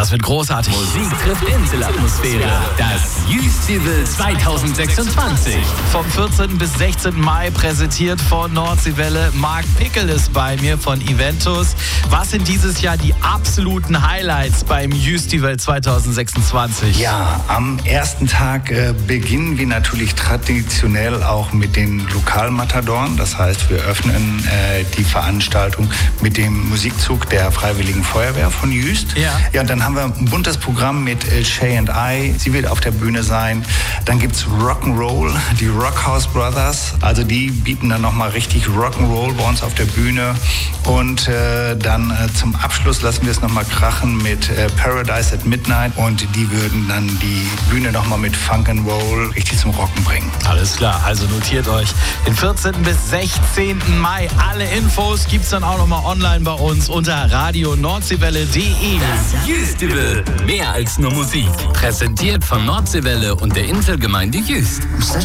Das wird großartig. Musik trifft Inselatmosphäre. Das Jüstival 2026. Vom 14. bis 16. Mai präsentiert von Nordseewelle. Marc Pickel ist bei mir von Eventus. Was sind dieses Jahr die absoluten Highlights beim Jüstival 2026? Ja, am ersten Tag beginnen wir natürlich traditionell auch mit den Lokalmatadoren. Das heißt, wir öffnen die Veranstaltung mit dem Musikzug der Freiwilligen Feuerwehr von Jüst. Ja, und dann haben wir ein buntes Programm mit Shay and I. Sie wird auf der Bühne sein. Dann gibt's Rock'n'Roll, die Rockhouse Brothers. Also die bieten dann nochmal richtig Rock'n'Roll bei uns auf der Bühne. Und dann zum Abschluss lassen wir es nochmal krachen mit Paradise at Midnight. Und die würden dann die Bühne nochmal mit Funk and Roll richtig zum Rocken bringen. Alles klar, also notiert euch. Den 14. bis 16. Mai. Alle Infos gibt's dann auch nochmal online bei uns unter radionordseewelle.de. Das Jüstival. Mehr als nur Musik. Präsentiert von Nordseewelle und der Inselgemeinde Jüst.